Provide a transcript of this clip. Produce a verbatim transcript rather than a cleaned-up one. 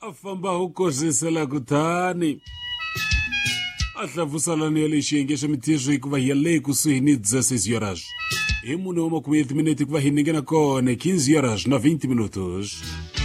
a famba ho kosisela kutani a hlavusalani ya le xiyenge xa mitirho hikuva hi le kusuhi ni dezesseis horas hi mune wa makume minute hikuva hi ningena kona quinze horas na vinte minutos.